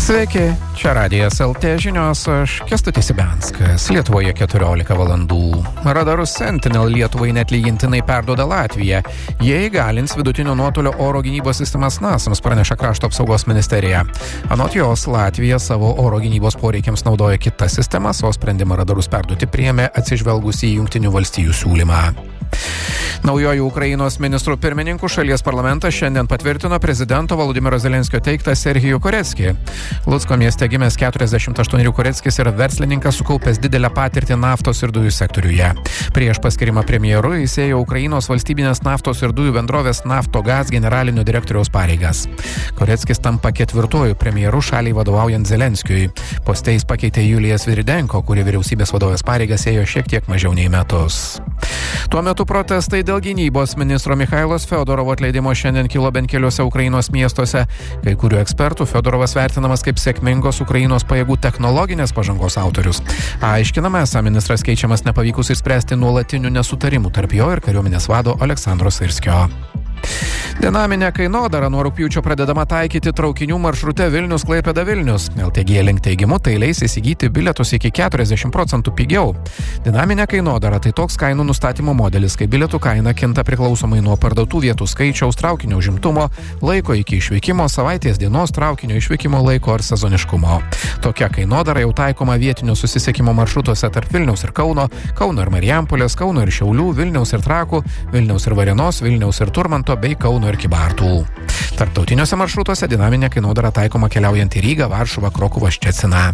Sveiki, čia Radijas LT žinios, aš Kęstutis Ibianskas. Lietuvoje 14 valandų. Radarus Sentinel Lietuvai neatlygintinai perduoda Latvija. Jie įgalins vidutinio nuotolio oro gynybos sistemas NASAMS, praneša Krašto apsaugos ministerija. Anot jos, Latvija savo oro gynybos poreikiams naudoja kitas sistemas, o sprendimą radarus perduoti priėmė atsižvelgus į Jungtinių valstijų siūlymą. Naujojų Ukrainos ministrų pirmininkų šalies parlamentas šiandien patvirtino prezidento Volodymyro Zelenskio teiktą Serhijų Koreckį. Lucko mieste gimęs 48 Koreckis yra verslininkas sukaupęs didelę patirtį naftos ir dujų sektoriuje. Prieš paskirimą premjeru jis ėjo Ukrainos valstybinės naftos ir dujų bendrovės Naftogaz generalinio direktoriaus pareigas. Koreckis tampa 4. premjeru šaliai vadovaujant Zelenskiui. Poste jis pakeitė Juliją Sviridenko, kuri vyriausybės vadovės pareigas ėjo šiek tiek mažiau nei metus. Tuo metu protestai dėl gynybos ministro Michailos Fiodorovo atleidimo šiandien kilo bent keliuose Ukrainos miestuose. Kai kurių ekspertų Fiodorovas vertinamas kaip sėkmingos Ukrainos pajėgų technologinės pažangos autorius. Aiškinama, esą ministras keičiamas nepavykus išspręsti nuolatinių nesutarimų tarp jo ir kariuomenės vado Aleksandro Sirskio. Dinaminė kainodara nuo rugpjūčio pradedama taikyti traukinių maršrute Vilnius-Klaipėda-Vilnius. LTG Link teigimu tai leis įsigyti bilietus iki 40% pigiau. Dinaminė kainodara tai toks kainų nustatymo modelis, kai bilietų kaina kinta priklausomai nuo parduotų vietų skaičiaus, traukinio užimtumo, laiko iki išvykimo, savaitės dienos, traukinio išvykimo laiko ar sezoniškumo. Tokia kainodara jau taikoma vietinio susisiekimo maršrutuose tarp Vilniaus ir Kauno, Kauno ir Marijampolės, Kauno ir Šiaulių, Vilniaus ir Trakų, Vilniaus ir Varėnos, Vilniaus ir Turmanto bei Kauno ir Kybartų. Tarptautiniuose maršrutuose dinaminė kainodara taikoma keliaujant į Rygą, Varšuvą, Krokuvą, Ščeciną.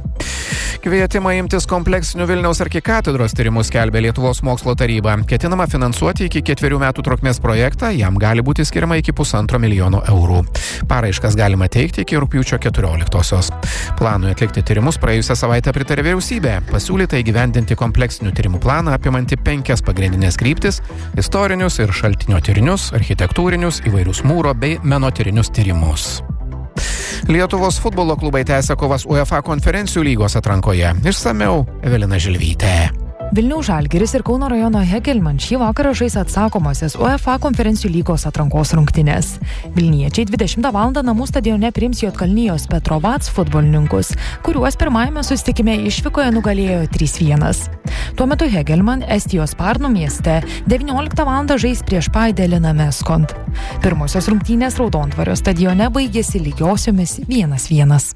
Kvietimą imtis kompleksinių Vilniaus arkikatedros tyrimų skelbė Lietuvos mokslo taryba. Ketinama finansuoti iki 4 metų trukmės projektą, jam gali būti skiriama iki 1,5 milijono eurų. Paraiškas galima teikti iki rugpjūčio 14-osios. Planui atlikti tyrimus praėjusią savaitę pritarė vyriausybė. Pasiūlyta įgyvendinti kompleksinių tyrimų planą apimanti 5 pagrindinės kryptis – istorinius ir šaltinio tyrinius, architektūrinius, įvairius mūro bei menotyrinius tyrimus. Lietuvos futbolo klubai tęsia kovas UEFA konferencijų lygos atrankoje. Išsamiau Evelina Žilvytė. Vilniaus Žalgiris ir Kauno rajono Hegelman šį vakarą žais atsakomosias UEFA konferencijų lygos atrankos rungtynes. Vilniečiai 20 val. Namų stadione priims Juodkalnijos Petrovac futbolininkus, kuriuos pirmajame susitikime išvykoje nugalėjo 3-1. Tuo metu Hegelman Estijos Parnų mieste 19 val. Žais prieš Paideliną Meskont. Pirmosios rungtynės Raudontvario stadione baigėsi lygiosiomis 1-1.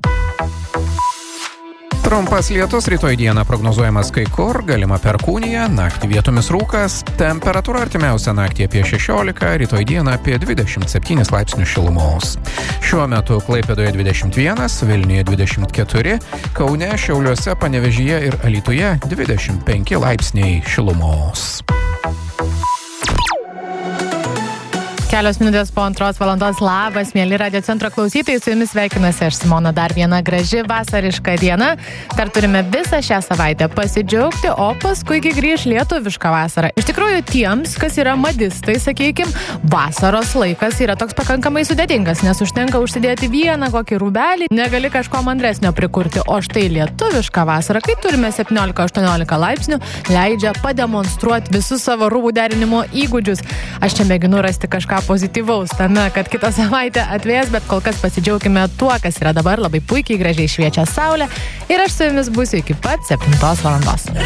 Trumpas lietus rytoj dieną prognozuojamas kai kur, galima perkūnija, naktį vietomis rūkas, temperatūra artimiausią naktį apie 16, rytoj dieną apie 27 laipsnių šilumos. Šiuo metu Klaipėdoje 21, Vilniuje 24, Kaune, Šiauliuose, Panevėžyje ir Alytuje 25 laipsniai šilumos. Kelios minutės po 2 valandos. Labas, mėly Radio Centro klausytojai, su jumis sveikinuosi aš Simona. Dar viena graži vasariška diena. Dar turime visą šią savaitę pasidžiaugti, o paskui grįž lietuviška vasara. Iš tikrųjų, tiems, kas yra madistai, sakykim, vasaros laikas yra toks pakankamai sudėtingas, nes užtenka užsidėti vieną kokį rūbelį, negali kažko mandresnio prikurti. O štai lietuviška vasara, kai turime 17-18 laipsnių, leidžia pademonstruoti visus savo rūbų derinimo įgūdžius. Aš čia mėginu rasti kažką pozityvaus tame, kad kitą savaitę atvės, bet kol kas pasidžiaukime tuo, kas yra dabar. Labai puikiai, gražiai šviečia saulė ir aš su jumis būsiu iki pat 7 valandos.